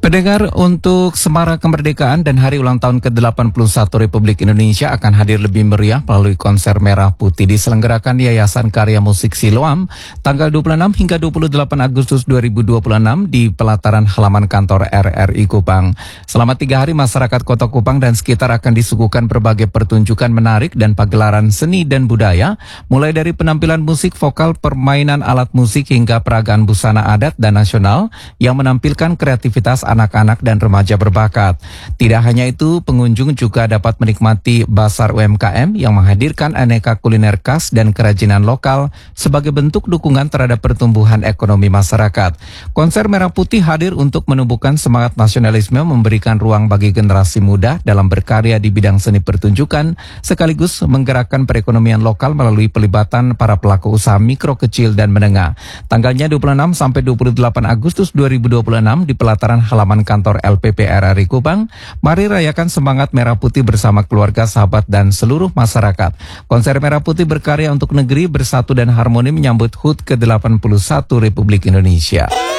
Pendengar, untuk Semarak Kemerdekaan dan Hari Ulang Tahun ke-81 Republik Indonesia akan hadir lebih meriah melalui konser Merah Putih diselenggarakan Yayasan Karya Musik Siloam tanggal 26 hingga 28 Agustus 2026 di pelataran halaman kantor RRI Kupang. Selama 3 hari masyarakat Kota Kupang dan sekitar akan disuguhkan berbagai pertunjukan menarik dan pagelaran seni dan budaya, mulai dari penampilan musik vokal, permainan alat musik hingga peragaan busana adat dan nasional yang menampilkan kreativitas anak-anak dan remaja berbakat. Tidak hanya itu, pengunjung juga dapat menikmati Basar UMKM yang menghadirkan aneka kuliner khas dan kerajinan lokal sebagai bentuk dukungan terhadap pertumbuhan ekonomi masyarakat. Konser Merah Putih hadir untuk menumbuhkan semangat nasionalisme, memberikan ruang bagi generasi muda dalam berkarya di bidang seni pertunjukan, sekaligus menggerakkan perekonomian lokal melalui pelibatan para pelaku usaha mikro, kecil, dan menengah. Tanggalnya 26 sampai 28 Agustus 2026 di pelataran halaman kantor LPP RRI Kupang. Mari rayakan semangat Merah Putih bersama keluarga, sahabat, dan seluruh masyarakat. Konser Merah Putih berkarya untuk negeri, bersatu dan harmoni menyambut HUT ke-81 Republik Indonesia.